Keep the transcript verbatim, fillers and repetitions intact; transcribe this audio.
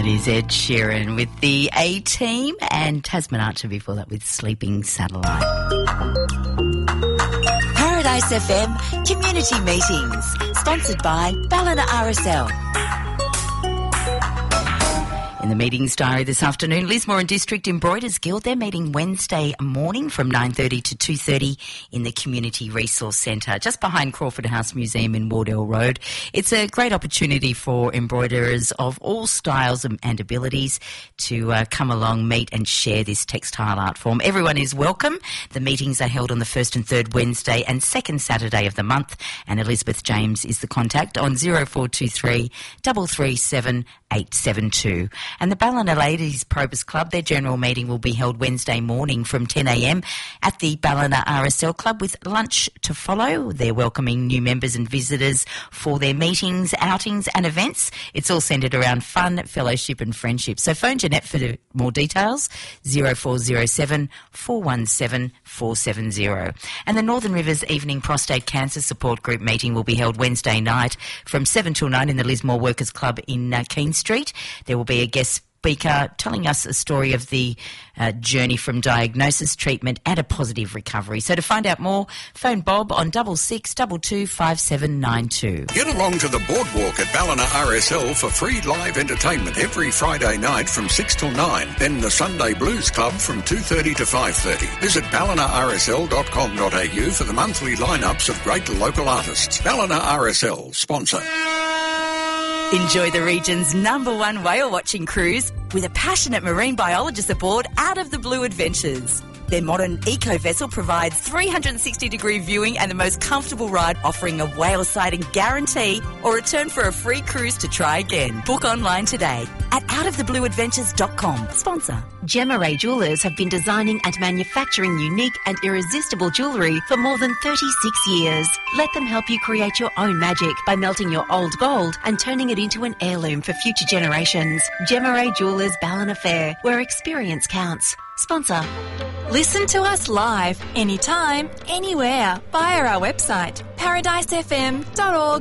It is Ed Sheeran with the A-Team and Tasman Archer before that with Sleeping Satellite. Paradise F M Community Meetings, sponsored by Ballina R S L. In the meetings diary this afternoon, Lismore and District Embroiders Guild, they're meeting Wednesday morning from nine thirty to two thirty in the Community Resource Centre, just behind Crawford House Museum in Wardell Road. It's a great opportunity for embroiderers of all styles and abilities to uh, come along, meet and share this textile art form. Everyone is welcome. The meetings are held on the first and third Wednesday and second Saturday of the month, and Elizabeth James is the contact on zero four two three, three three seven, eight seven two. And the Ballina Ladies Probus Club, their general meeting will be held Wednesday morning from ten a m at the Ballina R S L Club with lunch to follow. They're welcoming new members and visitors for their meetings, outings and events. It's all centred around fun, fellowship and friendship. So phone Jeanette for more details, zero four zero seven, four one seven, four seven zero. And the Northern Rivers Evening Prostate Cancer Support Group meeting will be held Wednesday night from seven till nine in the Lismore Workers Club in uh, Keene Street. There will be a guest speaker telling us a story of the uh, journey from diagnosis, treatment and a positive recovery. So to find out more, phone Bob on double six double two five seven nine two. Get along to the boardwalk at Ballina R S L for free live entertainment every Friday night from six till nine. Then the Sunday Blues Club from two thirty to five thirty. Visit ballina r s l dot com dot a u for the monthly lineups of great local artists. Ballina R S L, sponsor. Enjoy the region's number one whale watching cruise with a passionate marine biologist aboard Out of the Blue Adventures. Their modern eco-vessel provides three hundred sixty degree viewing and the most comfortable ride, offering a whale sighting guarantee or return for a free cruise to try again. Book online today at out of the blue adventures dot com. Sponsor. Gemma Ray Jewellers have been designing and manufacturing unique and irresistible jewellery for more than thirty-six years. Let them help you create your own magic by melting your old gold and turning it into an heirloom for future generations. Gemma Ray Jewellers Ballina Fair, where experience counts. Sponsor. Listen to us live, anytime, anywhere, via our website, paradise f m dot org